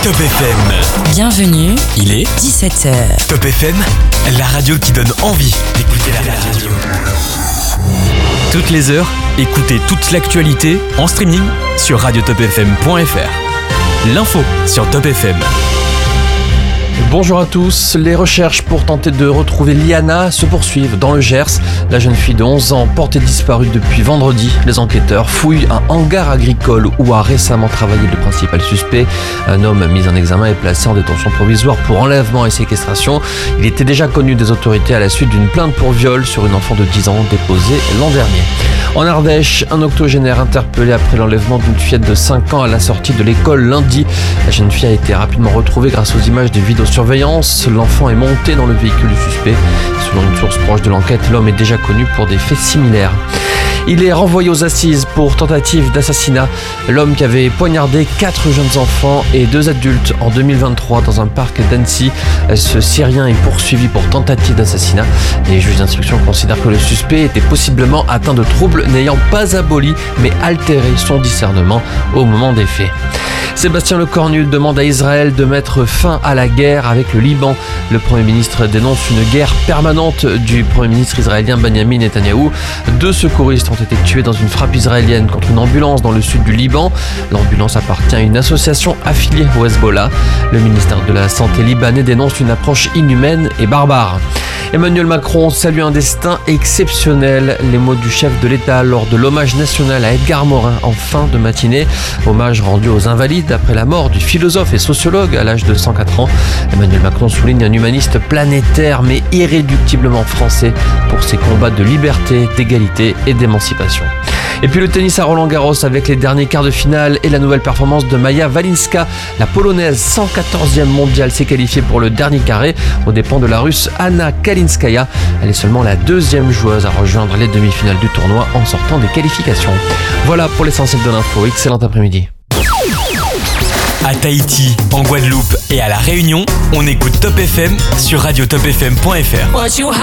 Top FM. Bienvenue, Il est 17h. Top FM, la radio qui donne envie d'écouter la radio. Toutes les heures, écoutez toute l'actualité en streaming sur radiotopfm.fr. L'info sur Top FM. Bonjour à tous, les recherches pour tenter de retrouver Liana se poursuivent dans le Gers. La jeune fille de 11 ans portée disparue depuis vendredi. Les enquêteurs fouillent un hangar agricole où a récemment travaillé le principal suspect. Un homme mis en examen est placé en détention provisoire pour enlèvement et séquestration. Il était déjà connu des autorités à la suite d'une plainte pour viol sur une enfant de 10 ans déposée l'an dernier. En Ardèche, un octogénaire interpellé après l'enlèvement d'une fillette de 5 ans à la sortie de l'école lundi. La jeune fille a été rapidement retrouvée grâce aux images de vidéosurveillance. L'enfant est monté dans le véhicule du suspect. Selon une source proche de l'enquête, l'homme est déjà connu pour des faits similaires. Il est renvoyé aux assises pour tentative d'assassinat. L'homme qui avait poignardé 4 jeunes enfants et 2 adultes en 2023 dans un parc d'Annecy. Ce Syrien est poursuivi pour tentative d'assassinat. Les juges d'instruction considèrent que le suspect était possiblement atteint de troubles n'ayant pas aboli mais altéré son discernement au moment des faits. Sébastien Lecornu demande à Israël de mettre fin à la guerre avec le Liban. Le Premier ministre dénonce une guerre permanente du Premier ministre israélien Benjamin Netanyahou. 2 secouristes ont été tués dans une frappe israélienne contre une ambulance dans le sud du Liban. L'ambulance appartient à une association affiliée au Hezbollah. Le ministère de la Santé libanais dénonce une approche inhumaine et barbare. Emmanuel Macron salue un destin exceptionnel. Les mots du chef de l'État lors de l'hommage national à Edgar Morin en fin de matinée. Hommage rendu aux invalides après la mort du philosophe et sociologue à l'âge de 104 ans. Emmanuel Macron souligne un humaniste planétaire mais irréductiblement français pour ses combats de liberté, d'égalité et d'émancipation. Et puis le tennis à Roland-Garros avec les derniers quarts de finale et la nouvelle performance de Maja Walinska. La polonaise 114e mondiale s'est qualifiée pour le dernier carré aux dépens de la russe Anna Kalinskaya. Elle est seulement la 2e joueuse à rejoindre les demi-finales du tournoi en sortant des qualifications. Voilà pour l'essentiel de l'info. Excellent après-midi. À Tahiti, en Guadeloupe et à La Réunion, on écoute Top FM sur radiotopfm.fr.